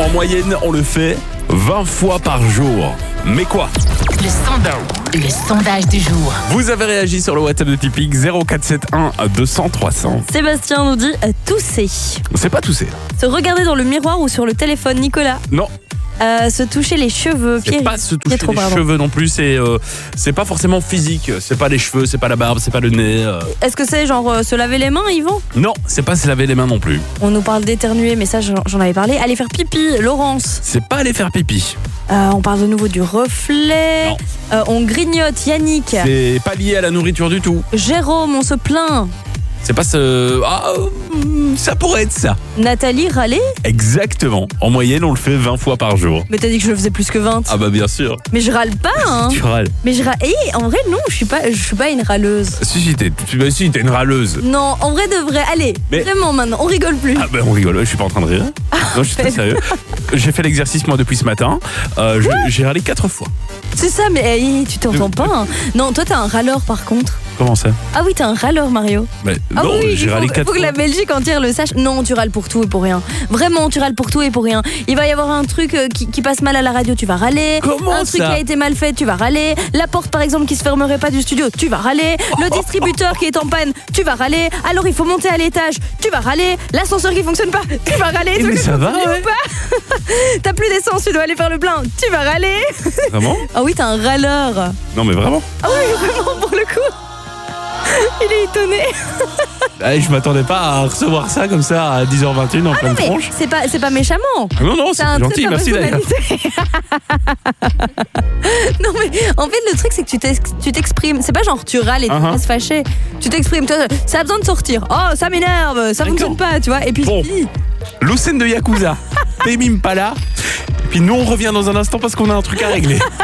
En moyenne, on le fait 20 fois par jour. Mais quoi ? Le sondage du jour. Vous avez réagi sur le WhatsApp de Typique 0471 200 300. Sébastien nous dit tousser. C'est pas tousser. Se regarder dans le miroir ou sur le téléphone, Nicolas. Non, Se toucher les cheveux. c'est pas se toucher Pietro, les pardon. cheveux non plus. C'est pas forcément physique. C'est pas les cheveux, c'est pas la barbe, c'est pas le nez. Est-ce que c'est genre se laver les mains, Yvan? Non, c'est pas se laver les mains non plus. On nous parle d'éternuer, mais ça j'en avais parlé. Aller faire pipi, Laurence. C'est pas aller faire pipi. On parle de nouveau du reflet. Non. On grignote, Yannick. C'est pas lié à la nourriture du tout. Jérôme, on se plaint. C'est pas ça pourrait être ça. Nathalie, râler. Exactement. En moyenne, on le fait 20 fois par jour. Mais t'as dit que je le faisais plus que 20. Ah bah bien sûr. Mais je râle pas, hein. Tu râles. Mais je râle. En vrai, non, je suis pas une râleuse. Si, t'es une râleuse. Non, en vrai de vrai. Allez, Mais- vraiment maintenant, on rigole plus. Ah bah on rigole, je suis pas en train de rire. Non, je suis très sérieux. J'ai fait l'exercice moi depuis ce matin. J'ai râlé 4 fois. C'est ça, mais tu t'entends pas. Hein. Non, toi t'as un râleur par contre. Comment ça? Ah oui, t'as un râleur, Mario. Mais Ah non, oui, j'ai râlé 4 faut que fois. la Belgique entière le sache. Non, tu râles pour tout et pour rien. Vraiment, tu râles pour tout et pour rien. Il va y avoir un truc qui passe mal à la radio, tu vas râler. Comment un truc ça qui a été mal fait, tu vas râler. La porte, par exemple, qui se fermerait pas du studio, tu vas râler. Le distributeur qui est en panne, tu vas râler. Alors il faut monter à l'étage, tu vas râler. L'ascenseur qui fonctionne pas, tu vas râler. Tu veux Mais que ça je va, continue ouais. ou pas T'as plus d'essence, tu dois aller faire le plein, tu vas râler. Vraiment? Ah oui, t'as un râleur. Non mais vraiment? Ah oui, vraiment, pour le coup. Il est étonné. Je m'attendais pas à recevoir ça comme ça à 10h21 en pleine Mais tronche. c'est pas méchamment. Non, c'est T'as un trait gentil, de merci d'ailleurs. personnalité. Non mais en fait le truc c'est que tu t'exprimes. C'est pas genre tu râles et tu Uh-huh. restes fâché. Tu t'exprimes. Ça a besoin de sortir. Oh ça m'énerve, ça fonctionne pas, tu vois. Et puis Bon. Lucène de Yakuza, Tame Impala. Et puis nous on revient dans un instant parce qu'on a un truc à régler.